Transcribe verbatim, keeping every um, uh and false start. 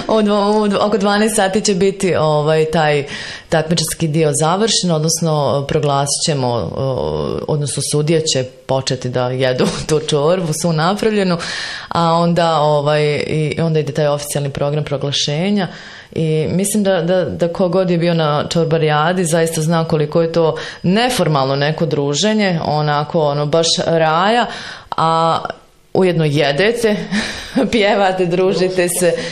od, od, oko dvanaest sati će biti ovaj, taj takmičarski dio završen, odnosno proglasit ćemo, odnosno sudije će početi da jedu tu čorbu, su napravljenu, a onda, ovaj, i onda ide taj oficijalni program proglašenja. I mislim da, da, da kogod je bio na čorbarijadi zaista zna koliko je to neformalno neko druženje, onako ono baš raja, a ujedno jedete, pjevate, družite se